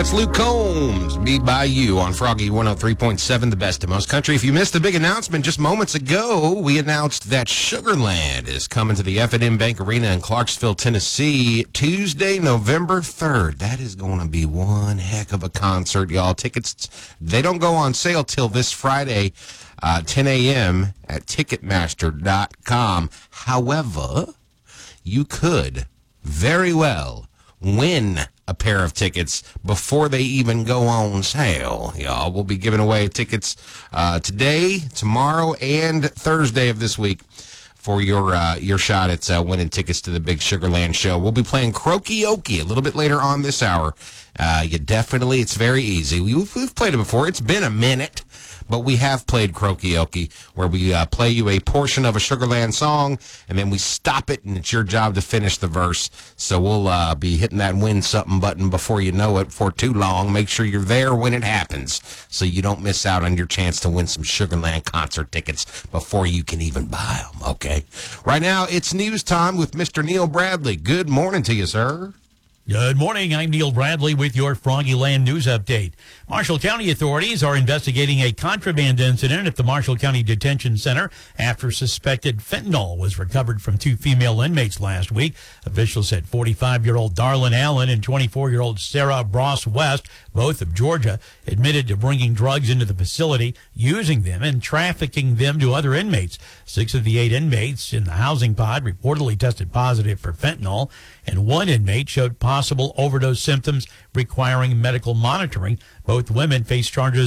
That's Luke Combs, Be By You on Froggy 103.7, the best of most country. If you missed the big announcement just moments ago, we announced that Sugarland is coming to the F&M Bank Arena in Clarksville, Tennessee, Tuesday, November 3rd. That is going to be one heck of a concert, y'all. Tickets, they don't go on sale till this Friday, 10 a.m. at Ticketmaster.com. However, you could very well win a pair of tickets before they even go on sale. Y'all, we'll be giving away tickets today, tomorrow, and Thursday of this week for your shot at winning tickets to the big Sugarland show. We'll be playing Croakey-Okie a little bit later on this hour. It's very easy. We've played it before. It's been a minute, but we have played Croakey-Okie, where we play you a portion of a Sugarland song, and then we stop it, and it's your job to finish the verse. So we'll be hitting that win something button before you know it for too long. Make sure you're there when it happens so you don't miss out on your chance to win some Sugarland concert tickets before you can even buy them, okay? Right now, it's news time with Mr. Neil Bradley. Good morning to you, sir. Good morning. I'm Neil Bradley with your Froggyland News Update. Marshall County authorities are investigating a contraband incident at the Marshall County Detention Center after suspected fentanyl was recovered from two female inmates last week. Officials said 45-year-old Darlene Allen and 24-year-old Sarah Bross West, both of Georgia, admitted to bringing drugs into the facility, using them, and trafficking them to other inmates. 6 of the 8 inmates in the housing pod reportedly tested positive for fentanyl, and 1 inmate showed possible overdose symptoms requiring medical monitoring. Both women face charges